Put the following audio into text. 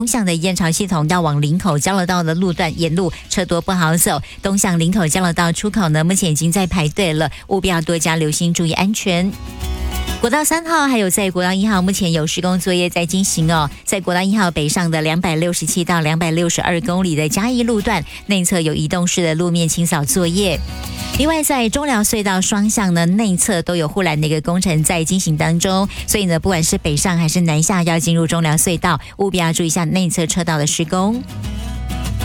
东向的燕巢系统要往林口交流道的路段沿路车多不好走，东向林口交流道出口呢，目前已经在排队了，务必要多加留心，注意安全。国道3号还有在国道1号目前有施工作业在进行哦，在国道1号北上的267到262公里的嘉义路段内侧有移动式的路面清扫作业。另外在中寮隧道双向呢内侧都有护栏的一个工程在进行当中，所以呢不管是北上还是南下要进入中寮隧道，务必要注意一下内侧车道的施工。